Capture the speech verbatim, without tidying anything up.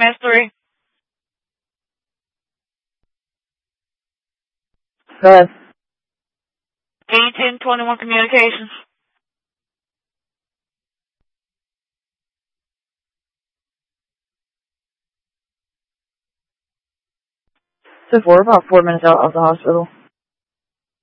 S three. Go ahead. E ten twenty-one Communications. So we're about four minutes out of the hospital.